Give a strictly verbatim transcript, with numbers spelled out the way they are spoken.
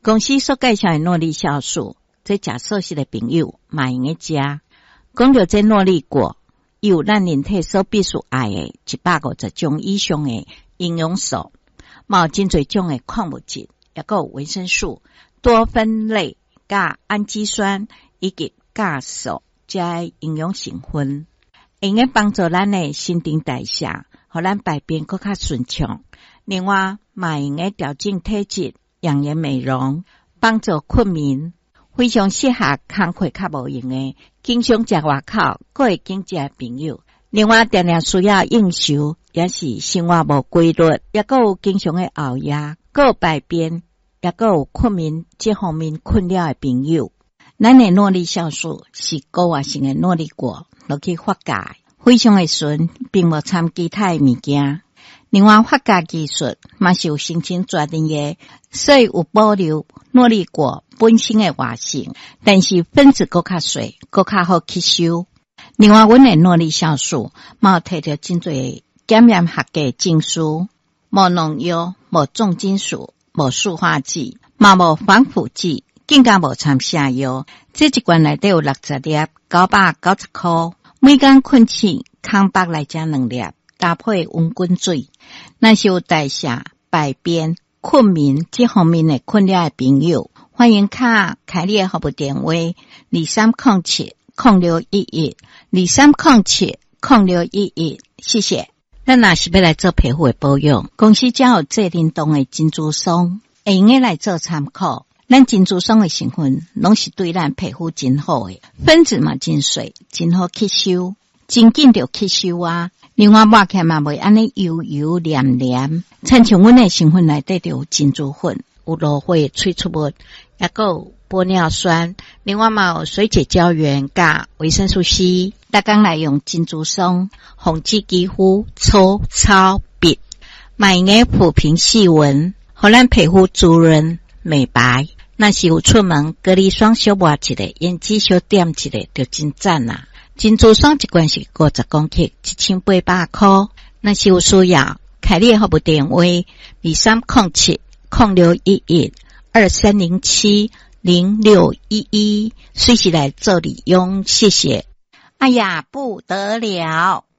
公司所介绍的诺丽酵素，这食素食的朋友嘛用个食。讲到这诺丽果，伊有咱人体所必须爱的一百五十种以上的营养素，嘛有真侪种的矿物质，也有维生素、多酚类、甲氨基酸以及酵素这些营养成分，用个帮助咱的新陈代谢，互咱排便更较顺畅。另外，嘛用个调整体质、养颜美容、帮助困眠，非常适合工课较无用的，经常食外口，各会经济的朋友。另外，常常需要应酬，也是生活无规律，也个有经常的熬夜，个有排便，也个有困眠这方面困扰的朋友。咱的诺丽酵素是高活性的诺丽果落去发酵，非常的纯，并无掺其他的物件。另外，发酵技术嘛是有申请专利的，所以有保留诺丽果本身的活性，但是分子更较细，更较好吸收。另外，阮的诺丽酵素嘛有摕到真侪检验合格证书，无农药、无重金属、无塑化剂，嘛无防腐剂，更加无掺下药。这一罐内底有六十粒，九百九十块。每天困醒，空腹来食两粒，搭配温滚水。若是有代谢、排便、困眠这方面的困扰的朋友，欢迎卡凯利的服务电话二三零七零六一一二三零七零六一一，谢谢。咱若是要来做皮肤的保养，公司才有这联动的珍珠霜，会用个来做参考。咱珍珠霜的成分拢是对咱皮肤真好的，分子嘛真细，真好吸收，真紧就吸收啊。另外抹起嘛袂安尼油油黏黏，亲像阮的成分内底就有珍珠粉，有芦花萃取物，也个有玻尿酸，另外嘛有水解胶原甲维生素 C。大家来用珍珠霜，防止肌肤粗糙瘪，嘛用个抚平细纹，互咱皮肤滋润美白。若是有出门隔离霜小抹一个，胭脂小点一个，就真赞啦。珍珠霜一罐是五十公克，一千八百块。若是有需要，凯利服务电话二三零七零六一一二三零七零六一一，随时来做利用，谢谢。哎呀，不得了！